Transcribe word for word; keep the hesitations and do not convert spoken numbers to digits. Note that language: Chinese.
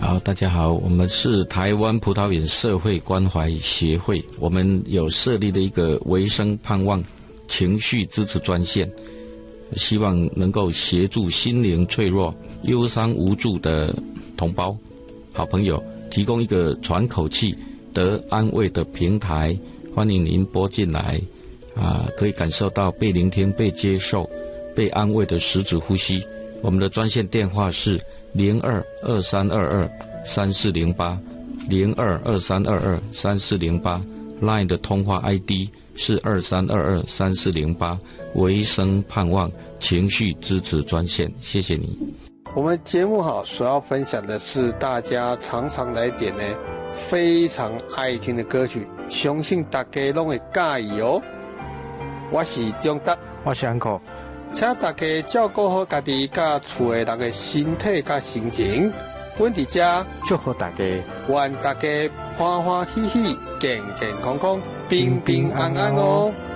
好，大家好，我们是台湾葡萄园社会关怀协会，我们有设立的一个维生盼望情绪支持专线，希望能够协助心灵脆弱、忧伤无助的同胞、好朋友，提供一个喘口气、得安慰的平台。欢迎您拨进来，啊，可以感受到被聆听、被接受、被安慰的实质呼吸。我们的专线电话是零二二三二二三四零八，零二二三二二三四零八。Line 的通话 I D 是二三二二三四零八，维生盼望情绪支持专线。谢谢你。 我们节目好所要分享的是大家常常来点呢非常爱听的歌曲，相信大家都会介意哦。我是中达， 我是 Uncle， 请大家照顾好家己甲厝的人的身体甲心情。阮伫遮祝福大家， 愿大家欢欢喜喜、健健康康、平平安安哦。